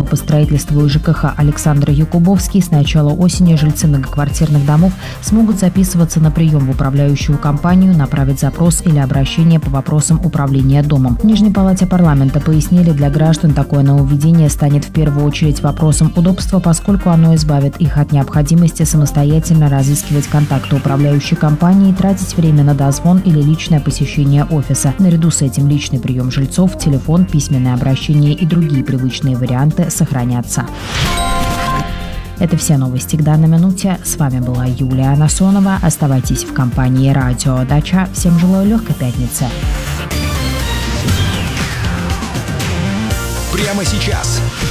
по строительству и ЖКХ Александр Якубовский с начала осени жильцы многоквартирных домов смогут записываться на прием в управляющую компанию, направить запрос или обращение по вопросам управления домом. В Нижней палате парламента пояснили, для граждан такое нововведение станет в первую очередь вопросом удобства, поскольку оно избавит их от необходимости самостоятельно разыскивать контакты управляющей компании, тратить время на дозвон или личное посещение офиса. Наряду с этим личный прием жильцов, телефон, письменное обращение и другие привычные варианты сохранятся. Это все новости к данной минуте. С вами была Юлия Анасонова. Оставайтесь в компании Радио Дача. Всем желаю легкой пятницы. Прямо сейчас